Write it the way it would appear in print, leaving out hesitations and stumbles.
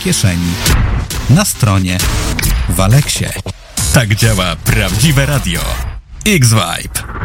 kieszeni, na stronie, w Aleksie. Tak działa prawdziwe radio. X-Vibe.